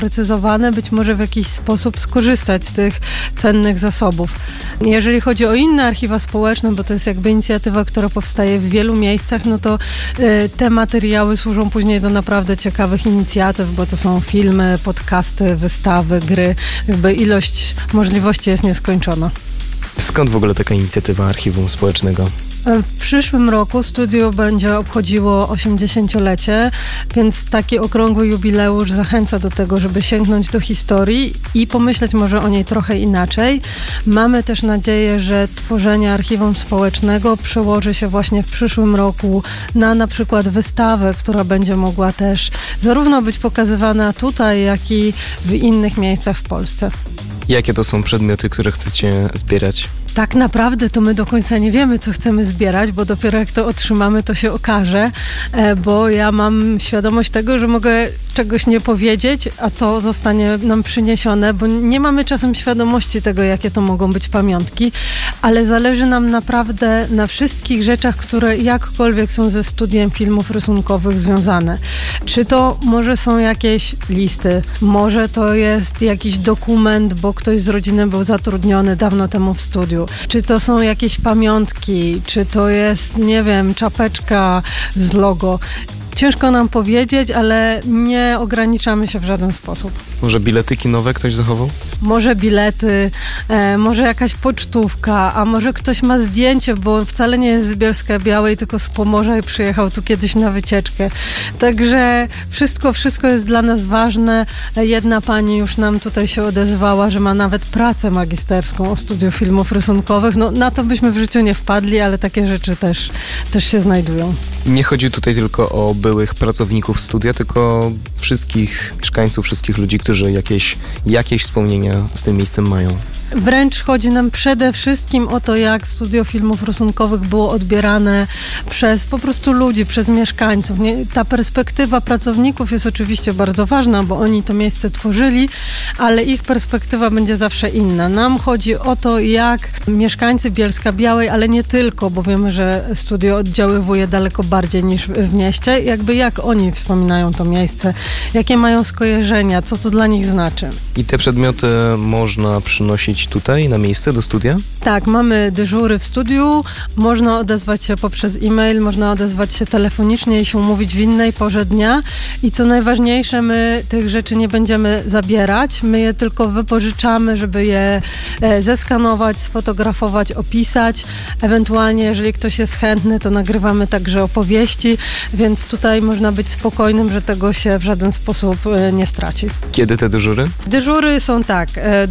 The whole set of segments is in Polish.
sprecyzowane, być może w jakiś sposób skorzystać z tych cennych zasobów. Jeżeli chodzi o inne archiwa społeczne, bo to jest jakby inicjatywa, która powstaje w wielu miejscach, no to te materiały służą później do naprawdę ciekawych inicjatyw, bo to są filmy, podcasty, wystawy, gry. Jakby ilość możliwości jest nieskończona. Skąd w ogóle taka inicjatywa Archiwum Społecznego? W przyszłym roku studio będzie obchodziło 80-lecie, więc taki okrągły jubileusz zachęca do tego, żeby sięgnąć do historii i pomyśleć może o niej trochę inaczej. Mamy też nadzieję, że tworzenie Archiwum Społecznego przełoży się właśnie w przyszłym roku na przykład wystawę, która będzie mogła też zarówno być pokazywana tutaj, jak i w innych miejscach w Polsce. Jakie to są przedmioty, które chcecie zbierać? Tak naprawdę to my do końca nie wiemy, co chcemy zbierać, bo dopiero jak to otrzymamy, to się okaże, bo ja mam świadomość tego, że mogę czegoś nie powiedzieć, a to zostanie nam przyniesione, bo nie mamy czasem świadomości tego, jakie to mogą być pamiątki, ale zależy nam naprawdę na wszystkich rzeczach, które jakkolwiek są ze studiem filmów rysunkowych związane. Czy to może są jakieś listy, może to jest jakiś dokument, bo ktoś z rodziny był zatrudniony dawno temu w studiu. Czy to są jakieś pamiątki, czy to jest, nie wiem, czapeczka z logo. Ciężko nam powiedzieć, ale nie ograniczamy się w żaden sposób. Może bilety kinowe ktoś zachował? Może bilety, może jakaś pocztówka, a może ktoś ma zdjęcie, bo wcale nie jest z Bielska-Białej, tylko z Pomorza i przyjechał tu kiedyś na wycieczkę. Także wszystko jest dla nas ważne. Jedna pani już nam tutaj się odezwała, że ma nawet pracę magisterską o studiu filmów rysunkowych. No, na to byśmy w życiu nie wpadli, ale takie rzeczy też się znajdują. Nie chodzi tutaj tylko o byłych pracowników studia, tylko wszystkich mieszkańców, wszystkich ludzi, którzy jakieś wspomnienia z tym miejscem mają. Wręcz chodzi nam przede wszystkim o to, jak studio filmów rysunkowych było odbierane przez po prostu ludzi, przez mieszkańców. Ta perspektywa pracowników jest oczywiście bardzo ważna, bo oni to miejsce tworzyli, ale ich perspektywa będzie zawsze inna. Nam chodzi o to, jak mieszkańcy Bielska-Białej, ale nie tylko, bo wiemy, że studio oddziaływuje daleko bardziej niż w mieście, jak oni wspominają to miejsce, jakie mają skojarzenia, co to dla nich znaczy. I te przedmioty można przynosić tutaj na miejsce do studia? Tak, mamy dyżury w studiu, można odezwać się poprzez e-mail, można odezwać się telefonicznie i się umówić w innej porze dnia i co najważniejsze, my tych rzeczy nie będziemy zabierać, my je tylko wypożyczamy, żeby je zeskanować, sfotografować, opisać, ewentualnie jeżeli ktoś jest chętny, to nagrywamy także opowieści, więc tutaj można być spokojnym, że tego się w żaden sposób nie straci. Kiedy te dyżury? Dyżury są tak,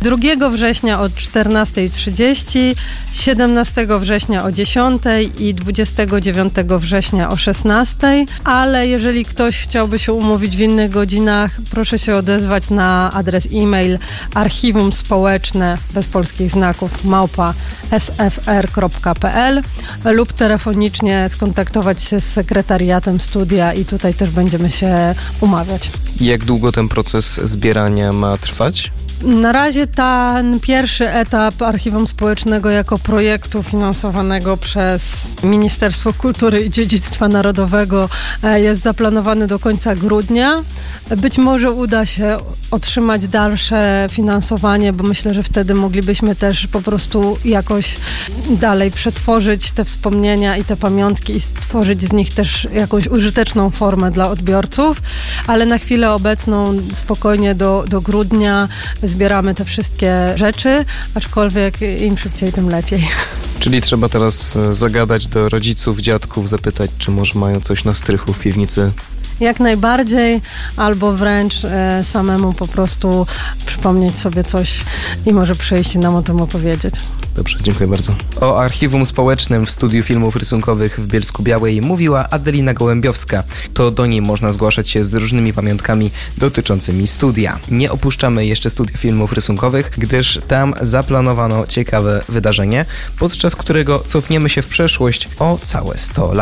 2 września o 14:30, 17 września o 10 i 29 września o 16, ale jeżeli ktoś chciałby się umówić w innych godzinach, proszę się odezwać na adres e-mail archiwumspołeczne bez polskich znaków @sfr.pl lub telefonicznie skontaktować się z sekretariatem studia i tutaj też będziemy się umawiać. Jak długo ten proces zbierania ma trwać? Na razie ten pierwszy etap Archiwum Społecznego jako projektu finansowanego przez Ministerstwo Kultury i Dziedzictwa Narodowego jest zaplanowany do końca grudnia. Być może uda się otrzymać dalsze finansowanie, bo myślę, że wtedy moglibyśmy też po prostu jakoś dalej przetworzyć te wspomnienia i te pamiątki i stworzyć z nich też jakąś użyteczną formę dla odbiorców, ale na chwilę obecną spokojnie do grudnia zbieramy te wszystkie rzeczy, aczkolwiek im szybciej, tym lepiej. Czyli trzeba teraz zagadać do rodziców, dziadków, zapytać, czy może mają coś na strychu w piwnicy? Jak najbardziej, albo wręcz samemu po prostu przypomnieć sobie coś i może przyjść i nam o tym opowiedzieć. Dobrze, dziękuję bardzo. O Archiwum Społecznym w Studiu Filmów Rysunkowych w Bielsku-Białej mówiła Adelina Gołębiowska. To do niej można zgłaszać się z różnymi pamiątkami dotyczącymi studia. Nie opuszczamy jeszcze Studia Filmów Rysunkowych, gdyż tam zaplanowano ciekawe wydarzenie, podczas którego cofniemy się w przeszłość o całe 100 lat.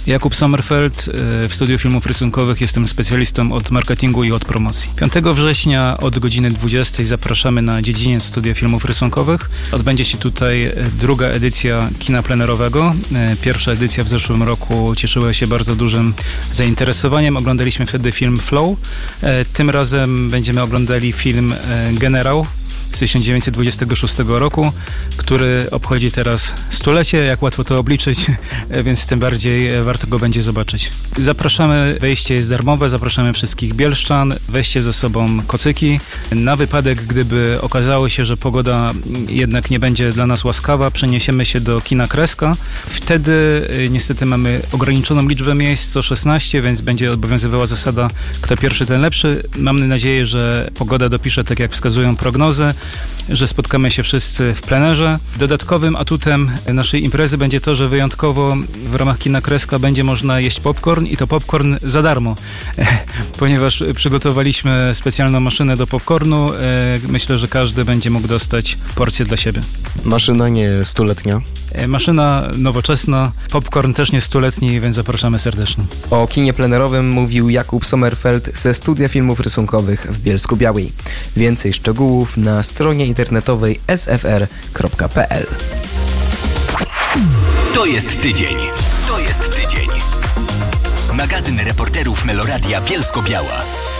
Jakub Sommerfeld, w Studiu Filmów Rysunkowych jestem specjalistą od marketingu i od promocji. 5 września od godziny 20 zapraszamy na dziedziniec Studia Filmów Rysunkowych. Odbędzie się tutaj druga edycja kina plenerowego. Pierwsza edycja w zeszłym roku cieszyła się bardzo dużym zainteresowaniem. Oglądaliśmy wtedy film Flow. Tym razem będziemy oglądali film Generał z 1926 roku, który obchodzi teraz stulecie, jak łatwo to obliczyć, więc tym bardziej warto go będzie zobaczyć. Zapraszamy, wejście jest darmowe, zapraszamy wszystkich bielszczan, weźcie ze sobą kocyki. Na wypadek, gdyby okazało się, że pogoda jednak nie będzie dla nas łaskawa, przeniesiemy się do kina Kreska. Wtedy niestety mamy ograniczoną liczbę miejsc, co 16, więc będzie obowiązywała zasada kto pierwszy, ten lepszy. Mamy nadzieję, że pogoda dopisze tak, jak wskazują prognozy, że spotkamy się wszyscy w plenerze. Dodatkowym atutem naszej imprezy będzie to, że wyjątkowo w ramach kina Kreska będzie można jeść popcorn i to popcorn za darmo, ponieważ przygotowaliśmy specjalną maszynę do popcornu. Myślę, że każdy będzie mógł dostać porcję dla siebie. Maszyna nie stuletnia? Maszyna nowoczesna, popcorn też nie stuletni, więc zapraszamy serdecznie. O kinie plenerowym mówił Jakub Sommerfeld ze Studia Filmów Rysunkowych w Bielsku-Białej. Więcej szczegółów na stronie internetowej sfr.pl. To jest tydzień. To jest tydzień. Magazyn reporterów Meloradia Bielsko-Biała.